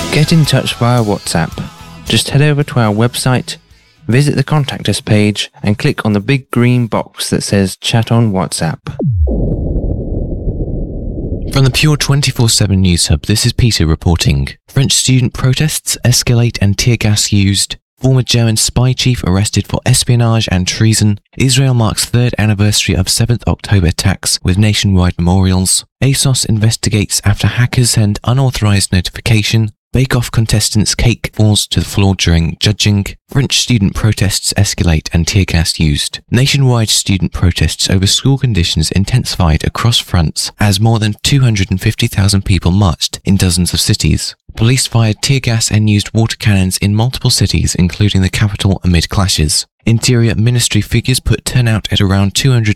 Get in touch via WhatsApp. Just head over to our website, visit the Contact Us page, and click on the big green box that says Chat on WhatsApp. From the Pure 24/7 News Hub, this is Peter reporting. French student protests escalate and tear gas used. Former German spy chief arrested for espionage and treason. Israel marks third anniversary of 7th October attacks with nationwide memorials. ASOS investigates after hackers send unauthorized notification. Bake-Off contestants' cake falls to the floor during judging. French student protests escalate and tear gas used. Nationwide student protests over school conditions intensified across France as more than 250,000 people marched in dozens of cities. Police fired tear gas and used water cannons in multiple cities, including the capital, amid clashes. Interior Ministry figures put turnout at around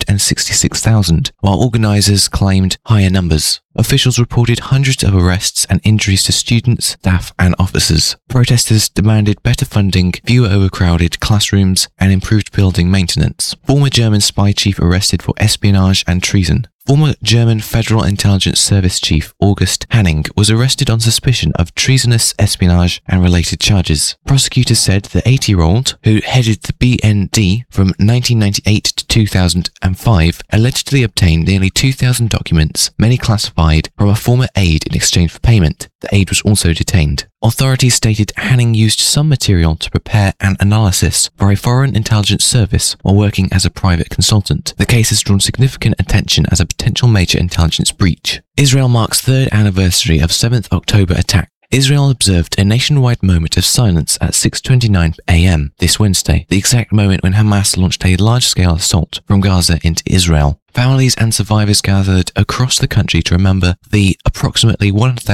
266,000, while organisers claimed higher numbers. Officials reported hundreds of arrests and injuries to students, staff and officers. Protesters demanded better funding, fewer overcrowded classrooms and improved building maintenance. Former German spy chief arrested for espionage and treason. Former German Federal Intelligence Service Chief August Hanning was arrested on suspicion of treasonous espionage and related charges. Prosecutors said the 80-year-old, who headed the BND from 1998 to 2005, allegedly obtained nearly 2,000 documents, many classified, from a former aide in exchange for payment. The aide was also detained. Authorities stated Hanning used some material to prepare an analysis for a foreign intelligence service while working as a private consultant. The case has drawn significant attention as a potential major intelligence breach. Israel marks third anniversary of 7th October attack. Israel observed a nationwide moment of silence at 6:29 a.m. this Wednesday, the exact moment when Hamas launched a large-scale assault from Gaza into Israel. Families and survivors gathered across the country to remember the approximately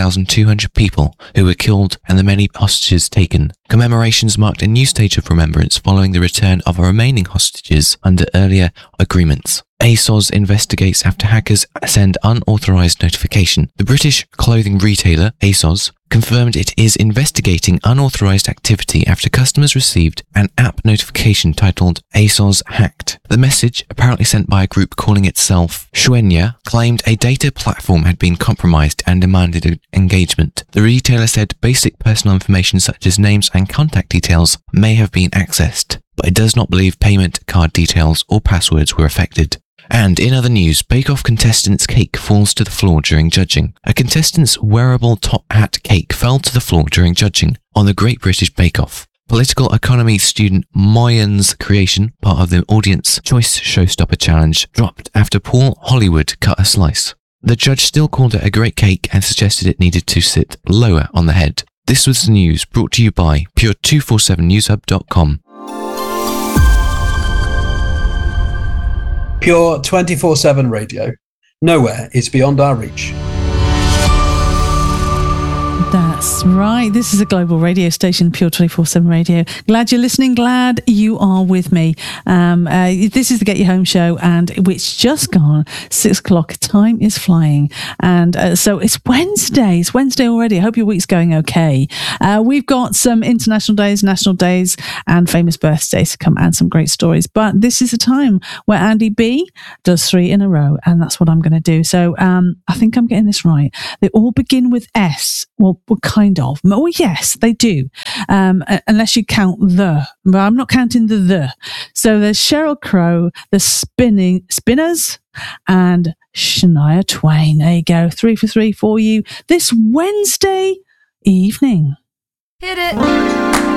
1,200 people who were killed and the many hostages taken. Commemorations marked a new stage of remembrance following the return of remaining hostages under earlier agreements. ASOS investigates after hackers send unauthorized notification. The British clothing retailer, ASOS, confirmed it is investigating unauthorized activity after customers received an app notification titled ASOS Hacked. The message, apparently sent by a group calling itself Xuenya, claimed a data platform had been compromised and demanded engagement. The retailer said basic personal information such as names and contact details may have been accessed, but it does not believe payment, card details or passwords were affected. And in other news, Bake-Off contestant's cake falls to the floor during judging. A contestant's wearable top hat cake fell to the floor during judging on the Great British Bake-Off. Political economy student Moyen's creation, part of the Audience Choice Showstopper Challenge, dropped after Paul Hollywood cut a slice. The judge still called it a great cake and suggested it needed to sit lower on the head. This was the news brought to you by Pure247newshub.com. Pure 24/7 radio. Nowhere is beyond our reach. That's right. This is a global radio station, Pure 24/7 Radio. Glad you're listening. Glad you are with me. This is the Get You Home show, and it's just gone 6 o'clock. Time is flying. And so it's Wednesday. It's Wednesday already. I hope your week's going okay. We've got some international days, national days, and famous birthdays to come, and some great stories. But this is a time where Andy B does 3 in a row, and that's what I'm going to do. So I think I'm getting this right. They all begin with S. Well, kind of. Oh, yes, they do. Unless you count the. But I'm not counting the. So there's Sheryl Crow, the Spinners, and Shania Twain. There you go. 3 for 3 for you this Wednesday evening.